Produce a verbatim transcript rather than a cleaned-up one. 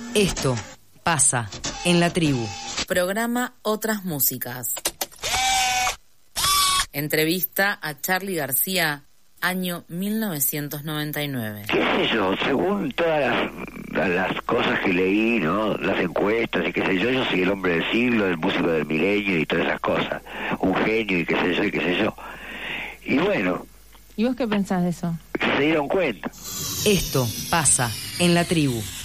Esto pasa en la tribu. Programa Otras Músicas. Entrevista a Charly García, año mil novecientos noventa y nueve. ¿Qué sé yo? Según todas las, las cosas que leí, ¿no? Las encuestas y qué sé yo, yo soy el hombre del siglo, el músico del milenio y todas esas cosas. Un genio y qué sé yo y qué sé yo. Y bueno. ¿Y vos qué pensás de eso? Se dieron cuenta. Esto pasa en la tribu.